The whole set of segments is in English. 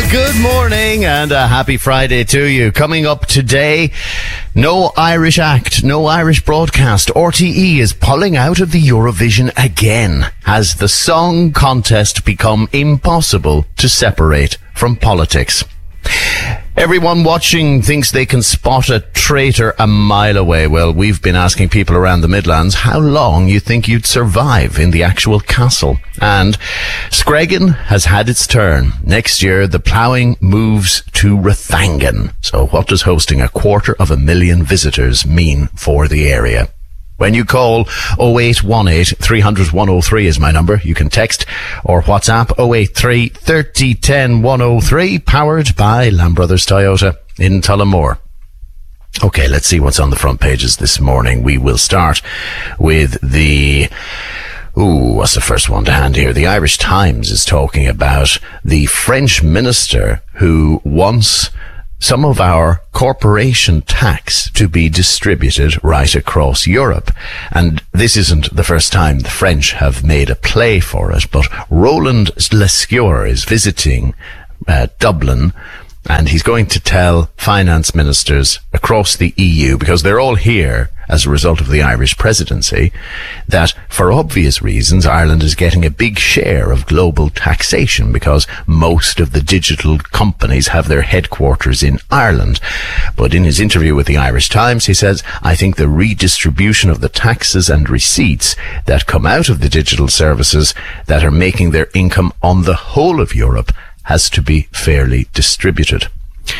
Good morning and a happy Friday to you. Coming up today, no Irish act, no Irish broadcast. RTE is pulling out of the Eurovision again. Has the song contest become impossible to separate from politics? Everyone watching thinks they can spot a traitor a mile away. Well, we've been asking people around the Midlands how long you think you'd survive in the actual castle. And Screggan has had its turn. Next year, the ploughing moves to Rathangan. So what does hosting 250,000 visitors mean for the area? When you call 0818 300 103 is my number. You can text or WhatsApp 083 30 10 103, powered by Lamb Brothers Toyota in Tullamore. Okay, let's see what's on the front pages this morning. We will start with what's the first one to hand here? The Irish Times is talking about the French minister who wants some of our corporation tax to be distributed right across Europe. And this isn't the first time the French have made a play for it, but Roland Lescure is visiting Dublin, and he's going to tell finance ministers across the EU, because they're all here as a result of the Irish presidency, that for obvious reasons Ireland is getting a big share of global taxation because most of the digital companies have their headquarters in Ireland. But in his interview with the Irish Times, he says, I think the redistribution of the taxes and receipts that come out of the digital services that are making their income on the whole of Europe has to be fairly distributed.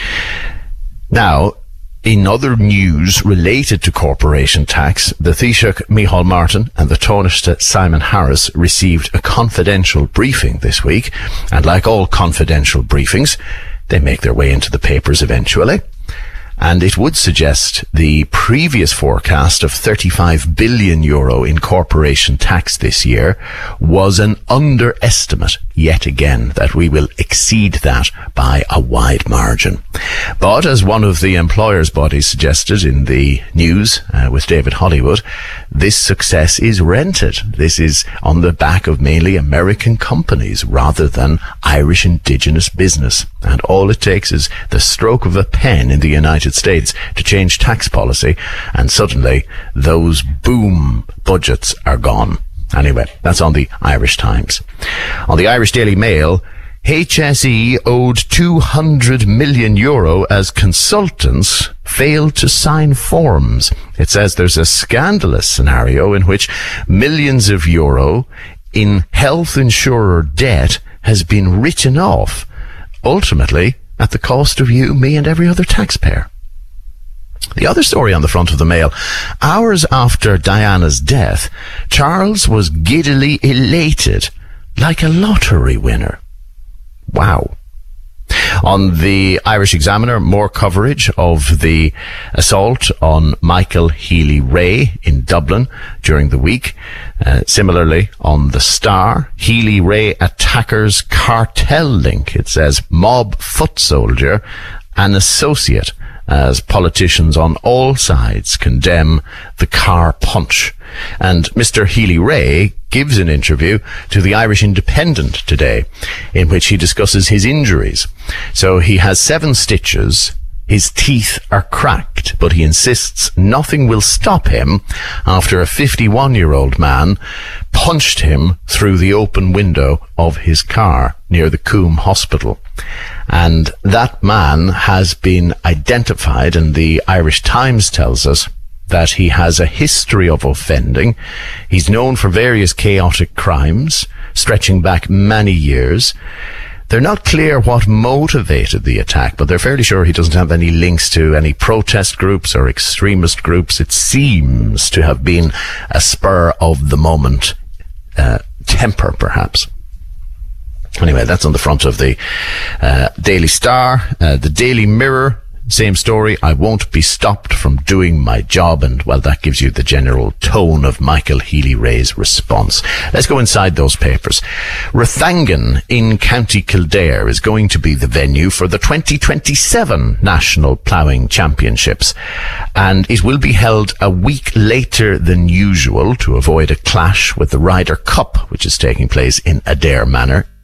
Now, in other news related to corporation tax, the Taoiseach Micheál Martin and the Taoiseach Simon Harris received a confidential briefing this week, and like all confidential briefings, they make their way into the papers eventually. And it would suggest the previous forecast of €35 billion in corporation tax this year was an underestimate yet again, that we will exceed that by a wide margin. But as one of the employers' bodies suggested in the news with David Hollywood, this success is rented. This is on the back of mainly American companies rather than Irish indigenous business. And all it takes is the stroke of a pen in the United States to change tax policy, and suddenly those boom budgets are gone. Anyway, that's on the Irish Times. On the Irish Daily Mail, HSE owed €200 million as consultants failed to sign forms. It says there's a scandalous scenario in which millions of euro in health insurer debt has been written off, ultimately at the cost of you, me, and every other taxpayer. The other story on the front of the Mail, hours after Diana's death, Charles was giddily elated, like a lottery winner. Wow. On the Irish Examiner, more coverage of the assault on Michael Healy-Rae in Dublin during the week. Similarly, on the Star, Healy-Rae attackers cartel link. It says mob foot soldier and associate, as politicians on all sides condemn the car punch. And Mr. Healy-Rae gives an interview to the Irish Independent today, in which he discusses his injuries. So he has 7 stitches, his teeth are cracked, but he insists nothing will stop him after a 51-year-old man punched him through the open window of his car near the Coombe Hospital. And that man has been identified, and the Irish Times tells us that he has a history of offending. He's known for various chaotic crimes, stretching back many years. They're not clear what motivated the attack, but they're fairly sure he doesn't have any links to any protest groups or extremist groups. It seems to have been a spur of the moment temper, perhaps. Anyway, that's on the front of the Daily Star. The Daily Mirror, same story. I won't be stopped from doing my job. And, well, that gives you the general tone of Michael Healy-Rae's response. Let's go inside those papers. Rathangan in County Kildare is going to be the venue for the 2027 National Ploughing Championships. And it will be held a week later than usual to avoid a clash with the Ryder Cup, which is taking place in Adair Manor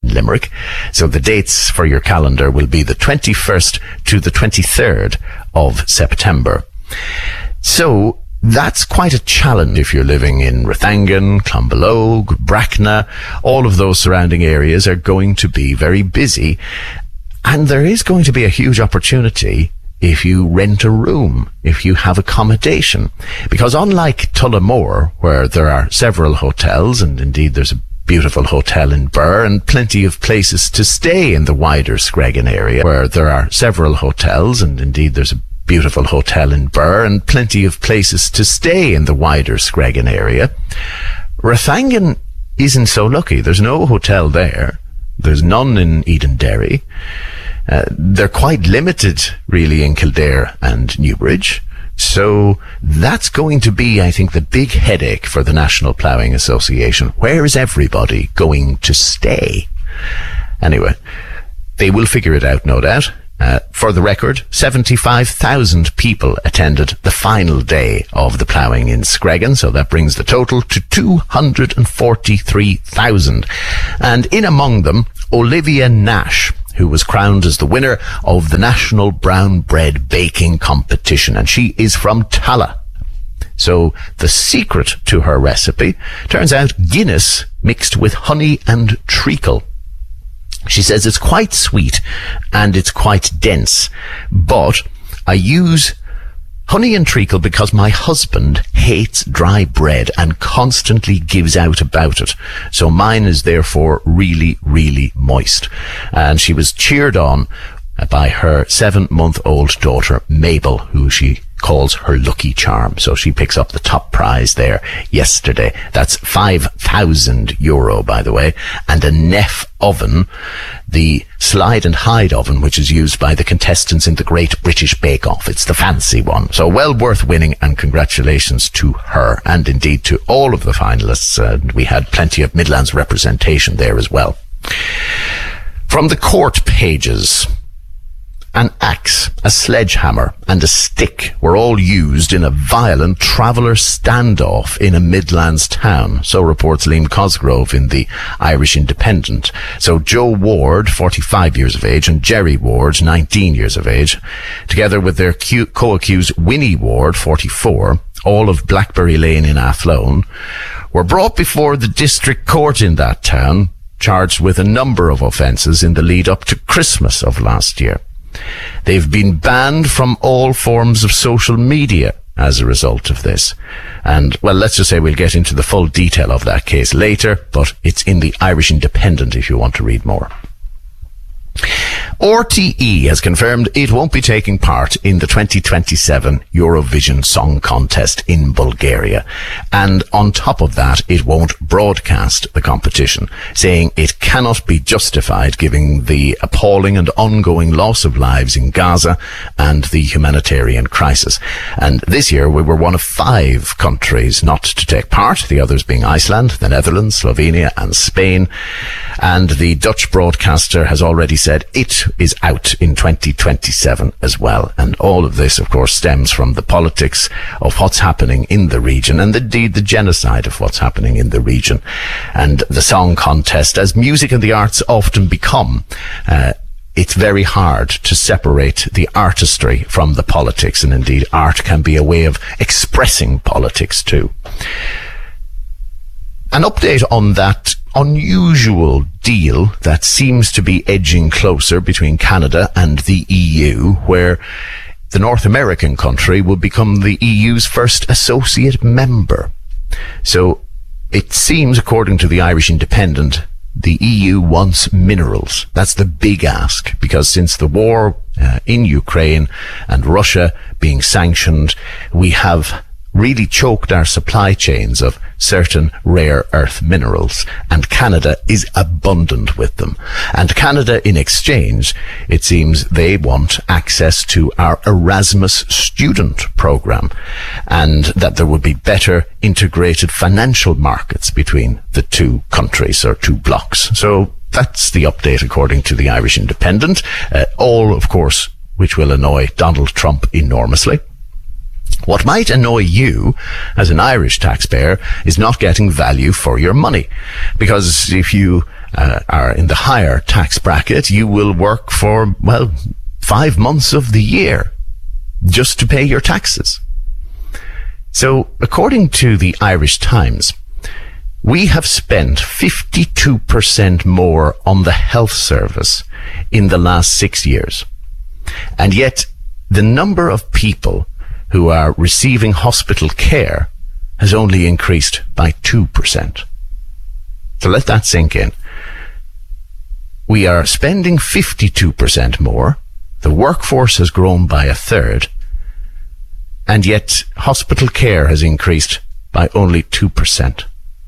Limerick. So the dates for your calendar will be the 21st to the 23rd of September. So that's quite a challenge if you're living in Rathangan, Clonbelogue, Brackna. All of those surrounding areas are going to be very busy. And there is going to be a huge opportunity if you rent a room, if you have accommodation. Because unlike Tullamore, where there are several hotels, and indeed there's a beautiful hotel in Birr and plenty of places to stay in the wider Screggan area, where there are several hotels, and indeed there's a beautiful hotel in Birr and plenty of places to stay in the wider Screggan area. Rathangan isn't so lucky. There's no hotel there. There's none in Edenderry. They're quite limited, really, in Kildare and Newbridge. So that's going to be, I think, the big headache for the National Ploughing Association. Where is everybody going to stay? Anyway, they will figure it out, no doubt. For the record, 75,000 people attended the final day of the ploughing in Screggan, so that brings the total to 243,000. And in among them, Olivia Nash, who was crowned as the winner of the National Brown Bread Baking Competition, and she is from Talla. So the secret to her recipe turns out Guinness mixed with honey and treacle. She says it's quite sweet and it's quite dense, but I use honey and treacle because my husband hates dry bread and constantly gives out about it. So mine is therefore really, really moist. And she was cheered on by her 7-month-old daughter, Mabel, who she calls her lucky charm. So she picks up the top prize there yesterday. That's €5,000, by the way, and a Neff oven, the slide and hide oven, which is used by the contestants in the Great British Bake Off. It's the fancy one. So well worth winning, and congratulations to her, and indeed to all of the finalists. We had plenty of Midlands representation there as well. From the court pages, an axe, a sledgehammer, and a stick were all used in a violent traveller standoff in a Midlands town. So reports Liam Cosgrove in the Irish Independent. So Joe Ward, 45 years of age, and Jerry Ward, 19 years of age, together with their co-accused Winnie Ward, 44, all of Blackberry Lane in Athlone, were brought before the district court in that town, charged with a number of offences in the lead up to Christmas of last year. They've been banned from all forms of social media as a result of this. And, well, let's just say we'll get into the full detail of that case later, but it's in the Irish Independent if you want to read more. RTE has confirmed it won't be taking part in the 2027 Eurovision Song Contest in Bulgaria. And on top of that, it won't broadcast the competition, saying it cannot be justified given the appalling and ongoing loss of lives in Gaza and the humanitarian crisis. And this year we were one of 5 countries not to take part, the others being Iceland, the Netherlands, Slovenia and Spain. And the Dutch broadcaster has already said it is out in 2027 as well. And all of this, of course, stems from the politics of what's happening in the region, and indeed the genocide of what's happening in the region. And the song contest, as music and the arts often become, it's very hard to separate the artistry from the politics, and indeed art can be a way of expressing politics too. An update on that unusual deal that seems to be edging closer between Canada and the EU, where the North American country will become the EU's first associate member. So it seems, according to the Irish Independent, the EU wants minerals. That's the big ask, because since the war in Ukraine and Russia being sanctioned, we have really choked our supply chains of certain rare earth minerals, and Canada is abundant with them. And Canada, in exchange, it seems they want access to our Erasmus student program, and that there would be better integrated financial markets between the two countries, or two blocks. So that's the update according to the Irish Independent. All, of course, which will annoy Donald Trump enormously. What might annoy you as an Irish taxpayer is not getting value for your money. Because if you are in the higher tax bracket, you will work for, 5 months of the year just to pay your taxes. So, according to the Irish Times, we have spent 52% more on the health service in the last 6 years. And yet, the number of people who are receiving hospital care has only increased by 2%. So let that sink in. We are spending 52% more. The workforce has grown by 1/3. And yet, hospital care has increased by only 2%.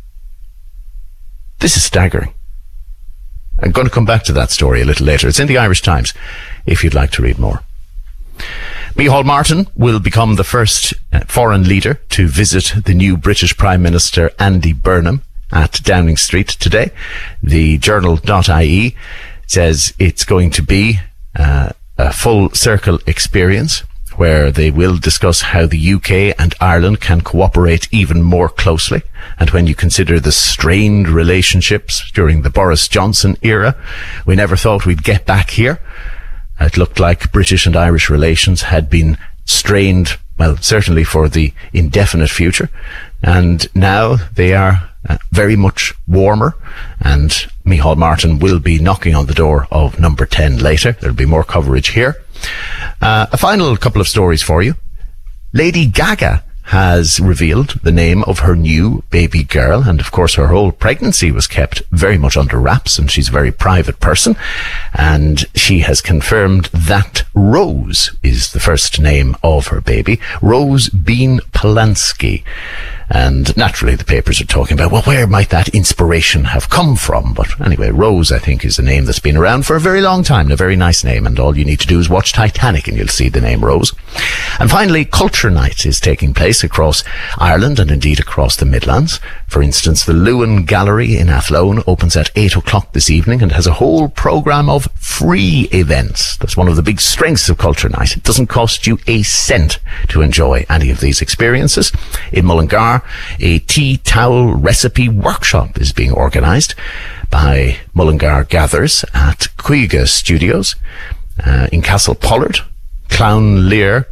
This is staggering. I'm going to come back to that story a little later. It's in the Irish Times, if you'd like to read more. Micheál Martin will become the first foreign leader to visit the new British Prime Minister Andy Burnham at Downing Street today. The journal.ie says it's going to be a full circle experience where they will discuss how the UK and Ireland can cooperate even more closely. And when you consider the strained relationships during the Boris Johnson era, we never thought we'd get back here. It looked like British and Irish relations had been strained, certainly for the indefinite future. And now they are very much warmer, and Micheál Martin will be knocking on the door of number 10 later. There'll be more coverage here. A final couple of stories for you. Lady Gaga has revealed the name of her new baby girl, and of course her whole pregnancy was kept very much under wraps, and she's a very private person, and she has confirmed that Rose is the first name of her baby, Rose Bean Polanski. And naturally the papers are talking about, where might that inspiration have come from? But anyway, Rose, I think, is a name that's been around for a very long time, and a very nice name, and all you need to do is watch Titanic and you'll see the name Rose. And finally, Culture Night is taking place across Ireland and indeed across the Midlands. For instance, the Lewin Gallery in Athlone opens at 8 o'clock this evening and has a whole programme of free events. That's one of the big strengths of Culture Night. It doesn't cost you a cent to enjoy any of these experiences. In Mullingar, a tea towel recipe workshop is being organised by Mullingar Gathers at Cuiga Studios. In Castle Pollard, Clown Lear,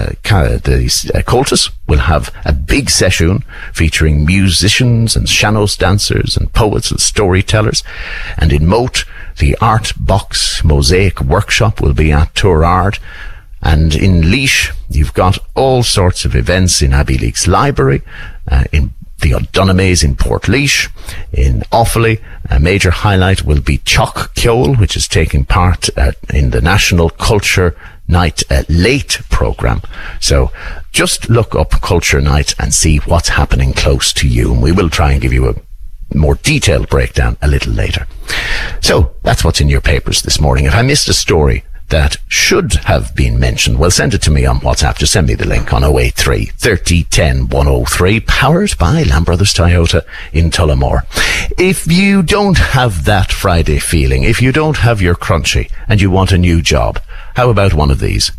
the Coltis will have a big session featuring musicians and sean-nós dancers and poets and storytellers. And in Moat, the Art Box Mosaic Workshop will be at Tourard. And in Laois, you've got all sorts of events in Abbey League's Library, in the O'Donamays in Portlaoise, in Offaly. A major highlight will be Chalk Ceol, which is taking part in the National Culture Night Late programme. So just look up Culture Night and see what's happening close to you, and we will try and give you a more detailed breakdown a little later. So that's what's in your papers this morning. If I missed a story that should have been mentioned, well, send it to me on WhatsApp. Just send me the link on 083 30 10 103, powered by Lamb Brothers Toyota in Tullamore. If you don't have that Friday feeling, if you don't have your crunchy and you want a new job, how about one of these?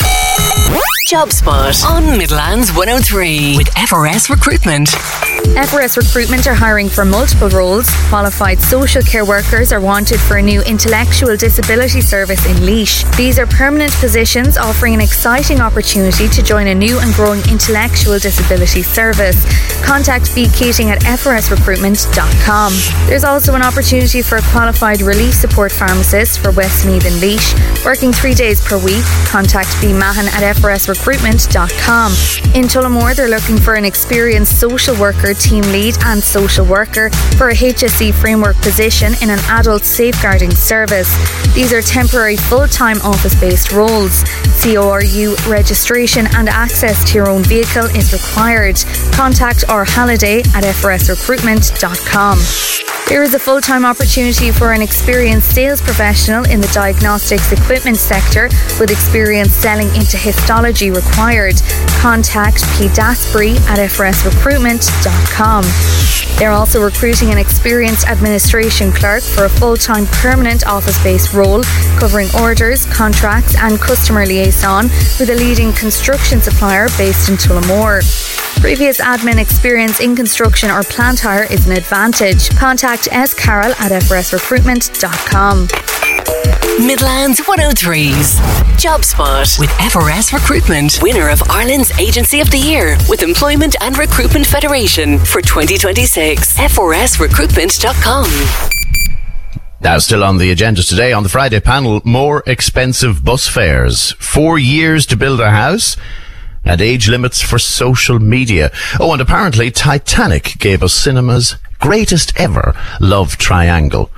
Job Spot on Midlands 103 with FRS Recruitment. FRS Recruitment are hiring for multiple roles. Qualified social care workers are wanted for a new intellectual disability service in Laois. These are permanent positions offering an exciting opportunity to join a new and growing intellectual disability service. Contact B. Keating at frsrecruitment.com. There's also an opportunity for a qualified relief support pharmacist for Westmeath and Laois, working 3 days per week. Contact B. Mahan at frsrecruitment.com. In Tullamore, they're looking for an experienced social worker, team lead and social worker for a HSE framework position in an adult safeguarding service. These are temporary full-time office-based roles. CORU registration and access to your own vehicle is required. Contact R. Halliday at frsrecruitment.com. There is a full-time opportunity for an experienced sales professional in the diagnostics equipment sector with experience selling into histology required. Contact P. Dasbury at frsrecruitment.com. They're also recruiting an experienced administration clerk for a full-time permanent office-based role covering orders, contracts and customer liaison with a leading construction supplier based in Tullamore. Previous admin experience in construction or plant hire is an advantage. Contact S. Carroll at frsrecruitment.com. Midlands 103's Job Spot with FRS Recruitment, winner of Ireland's Agency of the Year with Employment and Recruitment Federation for 2026. frsrecruitment.com. Now, still on the agenda today on the Friday panel, more expensive bus fares, 4 years to build a house, and age limits for social media. Oh, and apparently Titanic gave us cinema's greatest ever love triangle.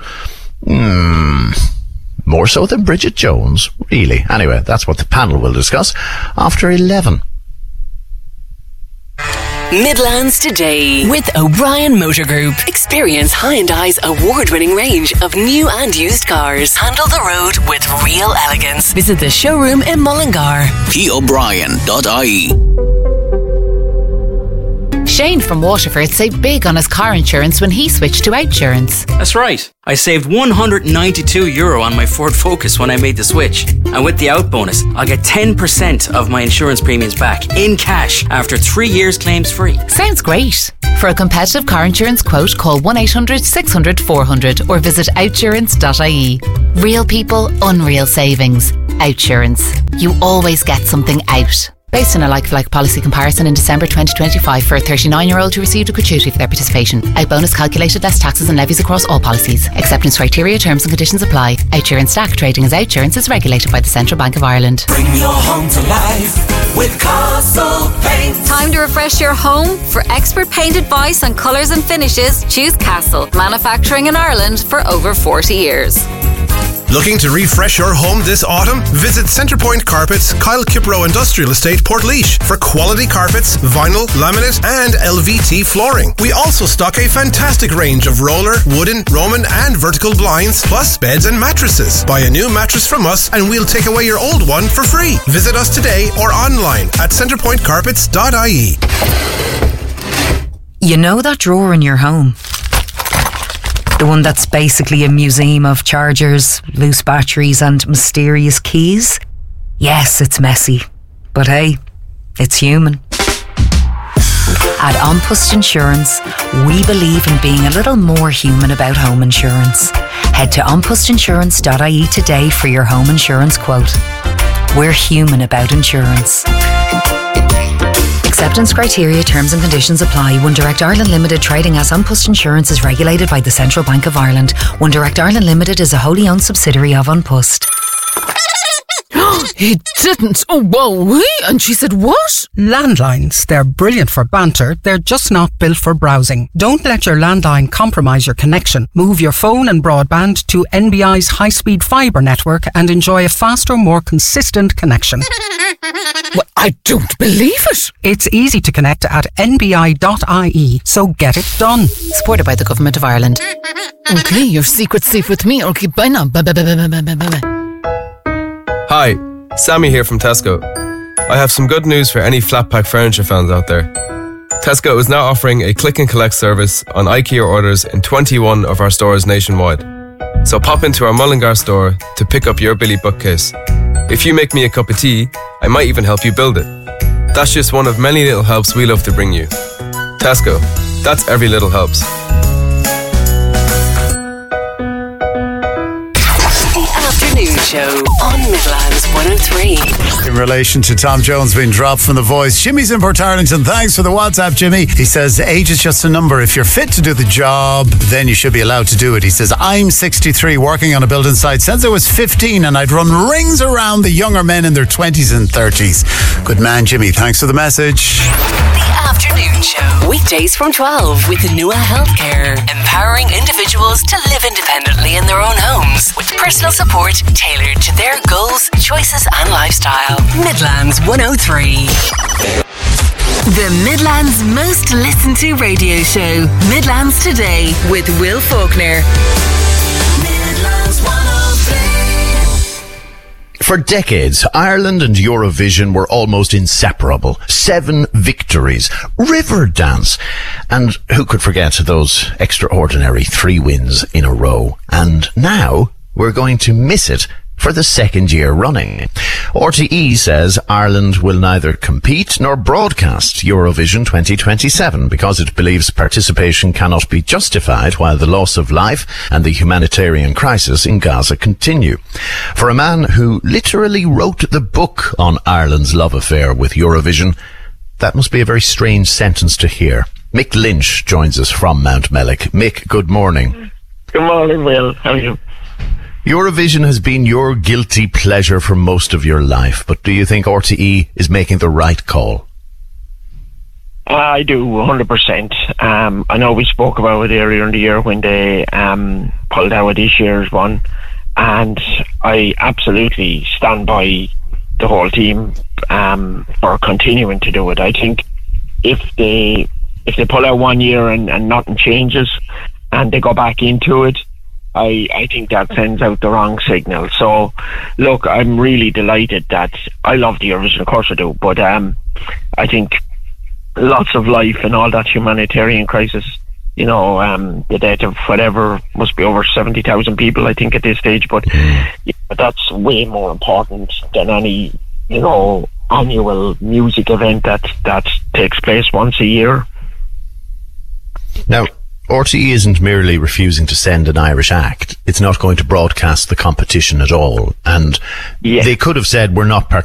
More so than Bridget Jones, really. Anyway, that's what the panel will discuss after 11. Midlands Today with O'Brien Motor Group. Experience Hyundai's award-winning range of new and used cars. Handle the road with real elegance. Visit the showroom in Mullingar. PO'Brien.ie. Shane from Waterford saved big on his car insurance when he switched to Outsurance. That's right. I saved €192 on my Ford Focus when I made the switch. And with the out bonus, I'll get 10% of my insurance premiums back in cash after 3 years claims free. Sounds great. For a competitive car insurance quote, call 1-800-600-400 or visit outsurance.ie. Real people, unreal savings. Outsurance. You always get something out. Based on a like-for-like policy comparison in December 2025 for a 39-year-old who received a gratuity for their participation. Out bonus calculated less taxes and levies across all policies. Acceptance criteria, terms and conditions apply. Outsurance Stack trading as Outsurance is regulated by the Central Bank of Ireland. Bring your home to life with Castle Paint. Time to refresh your home? For expert paint advice on colours and finishes, choose Castle. Manufacturing in Ireland for over 40 years. Looking to refresh your home this autumn? Visit Centrepoint Carpets, Kyle Kipro Industrial Estate, Portlaoise for quality carpets, vinyl, laminate and LVT flooring. We also stock a fantastic range of roller, wooden, Roman and vertical blinds, plus beds and mattresses. Buy a new mattress from us and we'll take away your old one for free. Visit us today or online at centrepointcarpets.ie. You know that drawer in your home? The one that's basically a museum of chargers, loose batteries and mysterious keys? Yes, it's messy. But hey, it's human. At An Post Insurance, we believe in being a little more human about home insurance. Head to onpostinsurance.ie today for your home insurance quote. We're human about insurance. Acceptance criteria, terms and conditions apply. One Direct Ireland Limited trading as An Post Insurance is regulated by the Central Bank of Ireland. One Direct Ireland Limited is a wholly owned subsidiary of An Post. He didn't. Oh, whoa. And she said what? Landlines. They're brilliant for banter. They're just not built for browsing. Don't let your landline compromise your connection. Move your phone and broadband to NBI's high-speed fibre network and enjoy a faster, more consistent connection. Well, I don't believe it. It's easy to connect at nbi.ie, so get it done. Supported by the Government of Ireland. Okay, your secret's safe with me. Okay, bye now. Bye. Hi, Sammy here from Tesco. I have some good news for any flat pack furniture fans out there. Tesco is now offering a click and collect service on IKEA orders in 21 of our stores nationwide. So pop into our Mullingar store to pick up your Billy bookcase. If you make me a cup of tea, I might even help you build it. That's just one of many little helps we love to bring you. Tesco, that's every little helps. Afternoon Show on Midlands 103. In relation to Tom Jones being dropped from The Voice, Jimmy's in Port Arlington. Thanks for the WhatsApp, Jimmy. He says, age is just a number. If you're fit to do the job, then you should be allowed to do it. He says, I'm 63, working on a building site since I was 15, and I'd run rings around the younger men in their 20s and 30s. Good man, Jimmy. Thanks for the message. The Afternoon Show. Weekdays from 12 with Nua Healthcare. Empowering individuals to live independently in their own homes with personal support tailored to their goals, choices and lifestyle. Midlands 103. The Midlands' most listened to radio show. Midlands Today with Will Faulkner. Midlands 103. For decades, Ireland and Eurovision were almost inseparable. 7 victories, Riverdance. And who could forget those extraordinary 3 wins in a row? And now we're going to miss it for the second year running. RTE says Ireland will neither compete nor broadcast Eurovision 2027 because it believes participation cannot be justified while the loss of life and the humanitarian crisis in Gaza continue. For a man who literally wrote the book on Ireland's love affair with Eurovision, that must be a very strange sentence to hear. Mick Lynch joins us from Mount Mellick. Mick, good morning. Good morning, Will. How are you? Eurovision has been your guilty pleasure for most of your life, but do you think RTE is making the right call? I do, 100%. I know we spoke about it earlier in the year when they pulled out of this year's one, and I absolutely stand by the whole team for continuing to do it. I think if they pull out 1 year and nothing changes and they go back into it, I think that sends out the wrong signal. So, look, I'm really delighted that I love the Eurovision, of course I do, but I think lots of life and all that humanitarian crisis, you know, the death of whatever, must be over 70,000 people, I think, at this stage, but that's way more important than any, you know, annual music event that takes place once a year. Now, RTE isn't merely refusing to send an Irish act. It's not going to broadcast the competition at all. And they could have said, we're not